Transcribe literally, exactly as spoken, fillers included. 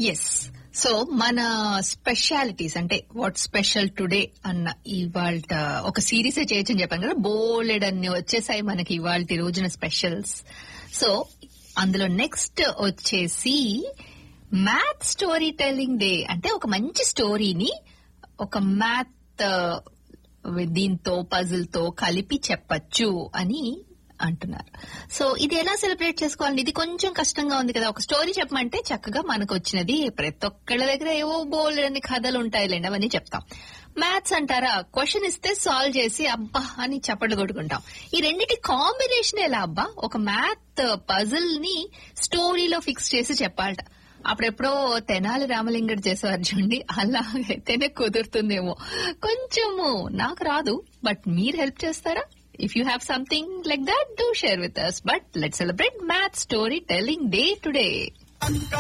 Yes. So మన specialities అంటే what special today అన్న ఇవాళ ఒక సిరీస్ చేయొచ్చు అని చెప్పాను కదా, బోలెడ్ అన్ని వచ్చేసాయి మనకి ఇవాళ రోజున స్పెషల్స్. సో అందులో నెక్స్ట్ వచ్చేసి మ్యాథ్ స్టోరీ టెల్లింగ్ డే. అంటే ఒక మంచి స్టోరీని ఒక మ్యాథ్ దీంతో పజిల్ తో కలిపి చెప్పచ్చు అని అంటున్నారు. సో ఇది ఎలా సెలబ్రేట్ చేసుకోవాలి, ఇది కొంచెం కష్టంగా ఉంది కదా. ఒక స్టోరీ చెప్పమంటే చక్కగా మనకు వచ్చినది ప్రతి ఒక్కళ్ళ దగ్గర ఏవో బోల్డన్ని కథలు ఉంటాయిలేండి, అవన్నీ చెప్తాం. మ్యాథ్స్ అంటారా, క్వశ్చన్ ఇస్తే సాల్వ్ చేసి అబ్బా అని చప్పట్లు కొట్టుకుంటాం. ఈ రెండింటి కాంబినేషన్ ఎలా అబ్బా, ఒక మ్యాథ్ పజిల్ ని స్టోరీలో ఫిక్స్ చేసి చెప్పాలట. అప్పుడెప్పుడో తెనాలి రామలింగడు చేసేవారు చూడండి, అలా అయితేనే కుదురుతుందేమో. కొంచెము నాకు రాదు, బట్ మీరు హెల్ప్ చేస్తారా? If you have something like that, do share with us. But let's celebrate Math Storytelling Day today.